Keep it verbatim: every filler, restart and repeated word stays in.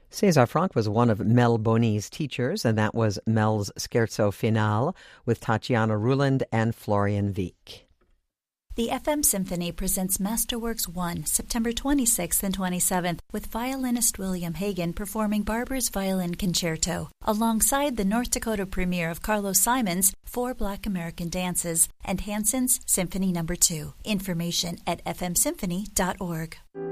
César Franck was one of Mel Boney's teachers, and that was Mel's Scherzo Finale with Tatiana Ruland and Florian Wieck. The F M Symphony presents Masterworks one, September twenty-sixth and twenty-seventh, with violinist William Hagen performing Barber's Violin Concerto, alongside the North Dakota premiere of Carlos Simon's Four Black American Dances and Hansen's Symphony Number two. Information at f m symphony dot org.